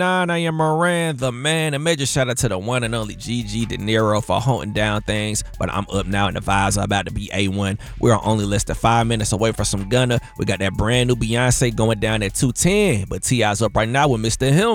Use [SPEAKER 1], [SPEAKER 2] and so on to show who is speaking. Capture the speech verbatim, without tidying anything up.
[SPEAKER 1] I am Moran, the man. A major shout out to the one and only Gigi De Niro for holding down things. But I'm up now and the vibes are about to be A one. We're only less than five minutes away from some Gunna. We got that brand new Beyonce going down at two ten. But T I's up right now with Mister Him.